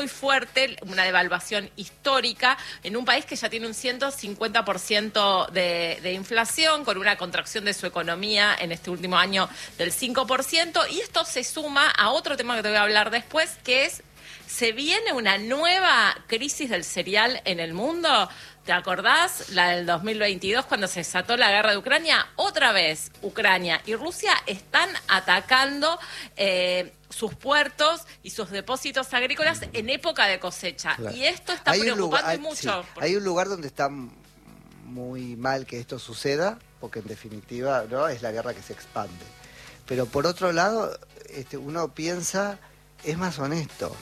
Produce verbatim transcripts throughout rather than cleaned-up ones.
muy fuerte, una devaluación histórica en un país que ya tiene un ciento cincuenta por ciento de, de inflación, con una contracción de su economía en este último año del cinco por ciento, y esto se suma a otro tema que te voy a hablar después, que es, se viene una nueva crisis del cereal en el mundo. ¿Te acordás? La del dos mil veintidós, cuando se desató la guerra de Ucrania. Otra vez, Ucrania y Rusia están atacando eh, sus puertos y sus depósitos agrícolas en época de cosecha. Claro. Y esto está hay preocupando lugar, hay, mucho. Sí. Porque... Hay un lugar donde está muy mal que esto suceda, porque en definitiva, ¿no?, es la guerra que se expande. Pero por otro lado, este, uno piensa, es más honesto.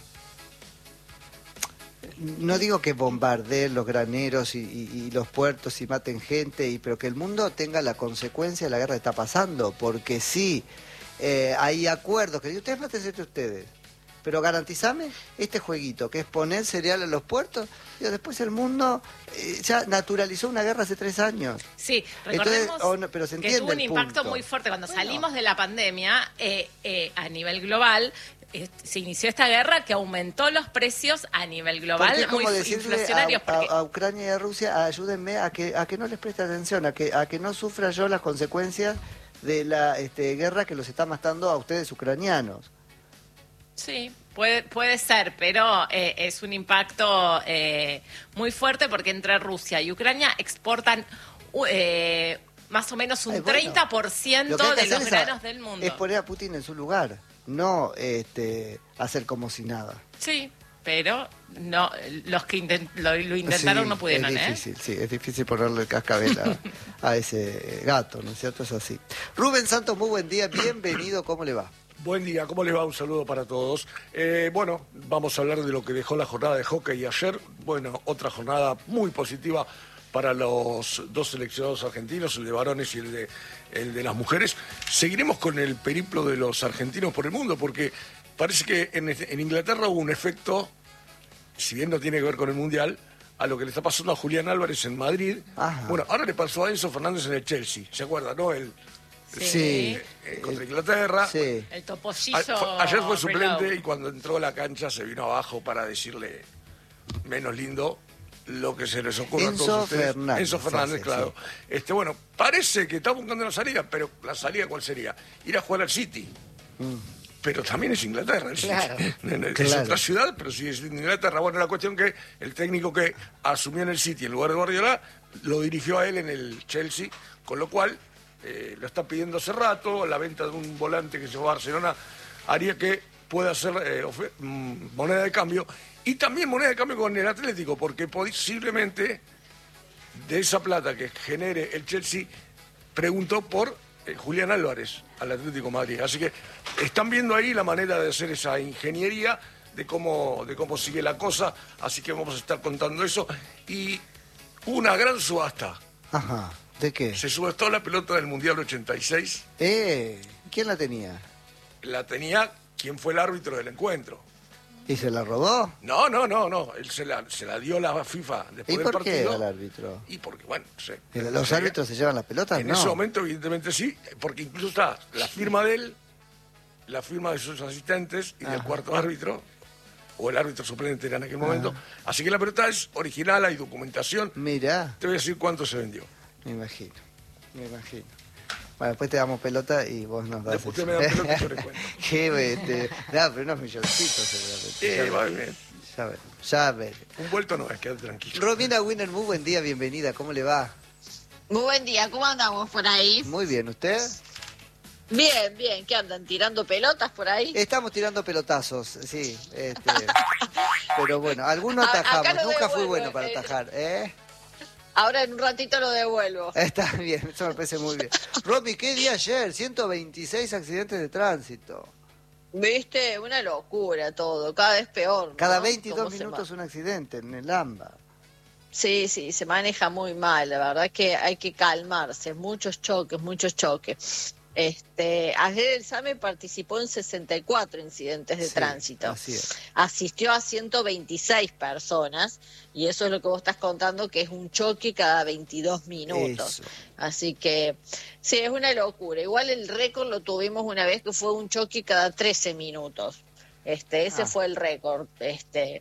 No digo que bombardeen los graneros y, y, y los puertos y maten gente, y, pero que el mundo tenga la consecuencia de la guerra que está pasando, porque sí, eh, hay acuerdos que ustedes maten entre ustedes, pero garantizame este jueguito, que es poner cereal en los puertos. Y después el mundo eh, ya naturalizó una guerra hace tres años. Sí, recordemos Entonces, oh, no, pero se que tuvo un impacto punto. muy fuerte. Cuando bueno. salimos de la pandemia, eh, eh, a nivel global, eh, se inició esta guerra que aumentó los precios a nivel global, porque muy inflacionarios. A, porque... a, a Ucrania y a Rusia, ayúdenme a que, a que no les preste atención, a que, a que no sufra yo las consecuencias de la este, guerra que los está matando a ustedes ucranianos. Sí, puede, puede ser, pero eh, es un impacto eh, muy fuerte, porque entre Rusia y Ucrania exportan eh, más o menos un Ay, bueno, treinta por ciento de los granos a, del mundo. Es poner a Putin en su lugar, no este, hacer como si nada. Sí, pero no, los que intent, lo, lo intentaron sí, no pudieron, es difícil, ¿eh? Sí, es difícil ponerle el cascabel a, a ese gato, ¿no es cierto? Es así. Rubén Santos, muy buen día, bienvenido, ¿cómo le va? Buen día, ¿cómo les va? Un saludo para todos. Eh, bueno, vamos a hablar de lo que dejó la jornada de hockey ayer. Bueno, otra jornada muy positiva para los dos seleccionados argentinos, el de varones y el de, el de las mujeres. Seguiremos con el periplo de los argentinos por el mundo, porque parece que en, en Inglaterra hubo un efecto, si bien no tiene que ver con el Mundial, a lo que le está pasando a Julián Álvarez en Madrid. Ajá. Bueno, ahora le pasó a Enzo Fernández en el Chelsea, ¿se acuerdan, no? El, Sí, sí. Eh, contra Inglaterra. Sí. El topollillo. A, ayer fue suplente reload. Y cuando entró a la cancha se vino abajo para decirle menos lindo lo que se les ocurre Enzo a todos ustedes. Fernández, Enzo Fernández, sí, claro. Sí. Este, bueno, parece que está buscando una salida, pero la salida ¿cuál sería? Ir a jugar al City. Mm. Pero también es Inglaterra, el claro, City. Es claro. otra ciudad, pero sí es Inglaterra. Bueno, la cuestión que el técnico que asumió en el City en lugar de Guardiola lo dirigió a él en el Chelsea, con lo cual Eh, lo está pidiendo hace rato. La venta de un volante que se va a Barcelona haría que pueda ser eh, mm, moneda de cambio, y también moneda de cambio con el Atlético, porque posiblemente de esa plata que genere el Chelsea preguntó por eh, Julián Álvarez al Atlético de Madrid. Así que están viendo ahí la manera de hacer esa ingeniería de cómo, de cómo sigue la cosa, así que vamos a estar contando eso. Y una gran subasta. Ajá. ¿De qué? Se subastó la pelota del Mundial ochenta y seis. Eh, ¿quién la tenía? La tenía quien fue el árbitro del encuentro. ¿Y se la robó? No, no, no, no. Él se la, se la dio la FIFA después del partido. ¿Y por qué el árbitro? Y porque, bueno, no sé. ¿Los no sé, árbitros se llevan las pelotas? En no. ese momento, evidentemente sí, porque incluso está la firma de él, la firma de sus asistentes y Ajá. del cuarto árbitro, o el árbitro suplente era en aquel momento. Ajá. Así que la pelota es original, hay documentación. Mirá. Te voy a decir cuánto se vendió. Me imagino, me imagino. Bueno, después te damos pelota y vos nos das. Después te me dan pelota y yo les cuento. Qué, este, nada, pero unos milloncitos seguramente. Eh, va bien. Ya ver, ya ver. Un vuelto no es, quédate tranquilo. Romina Winner, muy buen día, bienvenida, ¿cómo le va? Muy buen día, ¿cómo andamos por ahí? Muy bien, ¿usted? Bien, bien, ¿qué andan? ¿Tirando pelotas por ahí? Estamos tirando pelotazos, sí. Este, pero bueno, algunos atajamos, nunca devuelvo, fui bueno para atajar, ¿eh? Ahora en un ratito lo devuelvo. Está bien, eso me parece muy bien. Romy, ¿qué día ayer? ciento veintiséis accidentes de tránsito. Viste, una locura todo, cada vez peor, ¿no? Cada veintidós minutos un accidente en el AMBA. Sí, sí, se maneja muy mal, la verdad es que hay que calmarse, muchos choques, muchos choques. Este, ayer el SAME participó en sesenta y cuatro incidentes de sí, tránsito. Así es. Asistió a ciento veintiséis personas y eso es lo que vos estás contando, que es un choque cada veintidós minutos. Eso. Así que sí, es una locura. Igual el récord lo tuvimos una vez, que fue un choque cada trece minutos. Este, ese ah. fue el récord. Este,